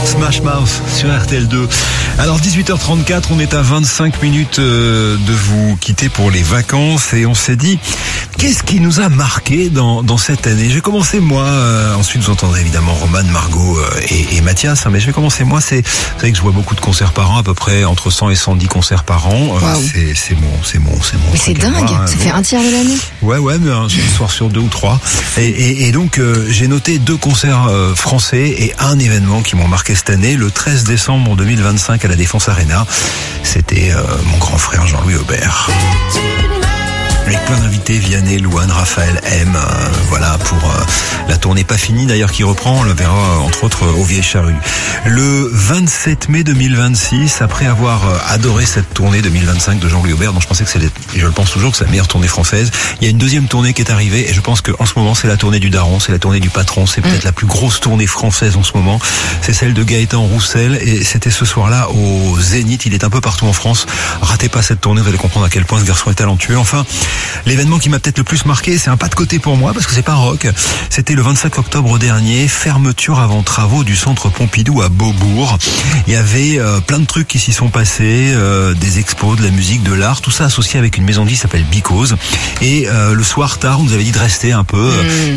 Smash Mouth sur RTL2. Alors 18h34, on est à 25 minutes de vous quitter pour les vacances et on s'est dit, qu'est-ce qui nous a marqué dans cette année? Je vais commencer moi, ensuite vous entendrez évidemment Romane, Margot et Mathias, mais je vais commencer moi. Vous savez que je vois beaucoup de concerts par an, à peu près entre 100 et 110 concerts par an. Wow. C'est bon. Mais c'est dingue, ça fait un tiers de l'année. Ouais, mais un soir sur 2 ou 3. Et donc j'ai noté 2 concerts français et un événement qui m'ont marqué cette année, le 13 décembre 2025 à la Défense Arena. C'était mon grand frère Jean-Louis Aubert. Avec plein d'invités, Vianney, Louane, Raphaël, M, voilà, pour la tournée pas finie d'ailleurs qui reprend, on le verra entre autres aux Vieilles Charrues. Le 27 mai 2026, après avoir adoré cette tournée 2025 de Jean-Louis Aubert, dont je pensais que c'était, et je le pense toujours, que c'est la meilleure tournée française, il y a une deuxième tournée qui est arrivée, et je pense qu'en ce moment c'est la tournée du Daron, c'est la tournée du Patron, c'est peut-être la plus grosse tournée française en ce moment, c'est celle de Gaëtan Roussel, et c'était ce soir-là au Zénith, il est un peu partout en France, ratez pas cette tournée, vous allez comprendre à quel point ce garçon est talentueux. Enfin, l'événement qui m'a peut-être le plus marqué, c'est un pas de côté pour moi, parce que c'est pas rock. C'était le 25 octobre dernier, fermeture avant travaux du centre Pompidou à Beaubourg. Il y avait plein de trucs qui s'y sont passés, des expos, de la musique, de l'art, tout ça associé avec une maison de vie qui s'appelle Because. Et le soir tard, on nous avait dit de rester un peu.